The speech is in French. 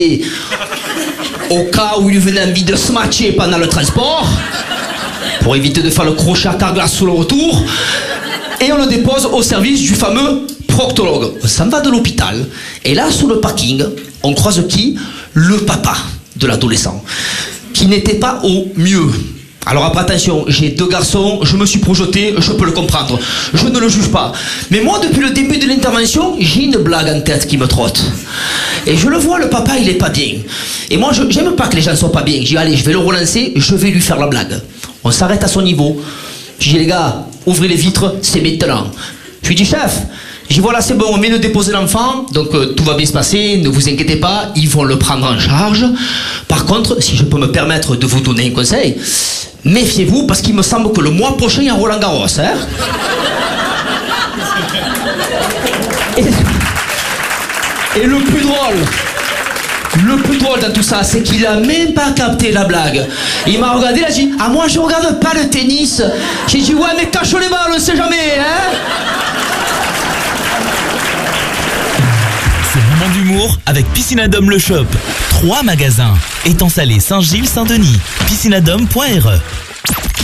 Et au cas où il venait envie de se matcher pendant le transport, pour éviter de faire le crochet à Carglass sous le retour, et on le dépose au service du fameux proctologue. On s'en va de l'hôpital, et là, sous le parking, on croise qui? Le papa de l'adolescent, qui n'était pas au mieux. Alors après attention, j'ai 2 garçons, je me suis projeté, je peux le comprendre, je ne le juge pas. Mais moi depuis le début de l'intervention, j'ai une blague en tête qui me trotte. Et je le vois, le papa il est pas bien. Et moi j'aime pas que les gens soient pas bien. Je dis allez, je vais le relancer, je vais lui faire la blague. On s'arrête à son niveau. Je dis les gars, ouvrez les vitres, c'est maintenant. Je lui dis chef, je dis voilà c'est bon, on vient de déposer l'enfant, donc tout va bien se passer, ne vous inquiétez pas, ils vont le prendre en charge. Par contre, si je peux me permettre de vous donner un conseil, méfiez-vous parce qu'il me semble que le mois prochain il y a Roland Garros, hein. Et le plus drôle dans tout ça, c'est qu'il a même pas capté la blague. Il m'a regardé, il a dit ah moi je regarde pas le tennis. J'ai dit ouais mais cache les balles, on sait jamais, hein. Ce moment d'humour avec Piscinadome le shop. 3 magasins. Étang Salé, Saint-Gilles, Saint-Denis. Piscinadome.re